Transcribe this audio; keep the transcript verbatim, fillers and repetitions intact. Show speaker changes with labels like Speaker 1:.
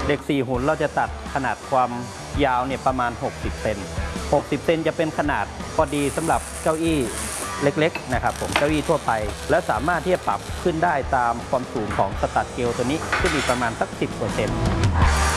Speaker 1: เหล็กสี่หุ่นเราจะตัดขนาดความยาวเนี่ยประมาณหกสิบเซนหกสิบเซนจะเป็นขนาดพอดีสำหรับเก้าอี้เล็กๆนะครับผมเก้าอี้ทั่วไปและสามารถที่จะปรับขึ้นได้ตามความสูงของสตัดเกลตัวนี้ขึ้นอีกประมาณสัก สิบเปอร์เซ็นต์